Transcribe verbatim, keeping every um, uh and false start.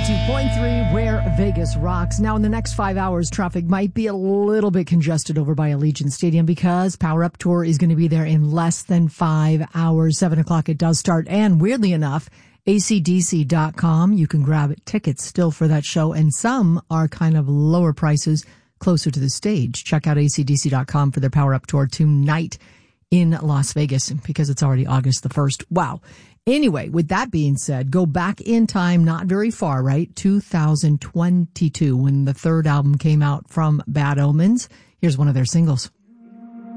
ninety-two point three, where Vegas rocks. Now, in the next five hours, traffic might be a little bit congested over by Allegiant Stadium because Power Up Tour is going to be there in less than five hours. Seven o'clock it does start. And weirdly enough, A C D C dot com, you can grab tickets still for that show. And some are kind of lower prices closer to the stage. Check out A C D C dot com for their Power Up Tour tonight in Las Vegas because it's already August the first. Wow. Anyway, with that being said, go back in time, not very far, right? two thousand twenty-two, when the third album came out from Bad Omens. Here's one of their singles.